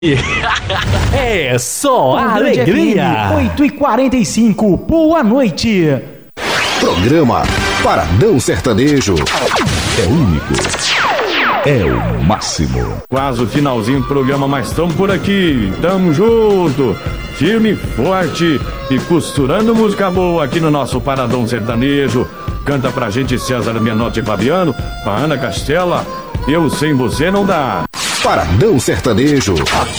É só alegria. 8h45, boa noite. Programa Paradão Sertanejo. É único. É o máximo. Quase o finalzinho do programa, mas estamos por aqui. Tamo junto. Firme, forte e costurando música boa aqui no nosso Paradão Sertanejo. Canta pra gente César Menotti e Fabiano, a Ana Castela. Eu sem você não dá. Paradão Sertanejo.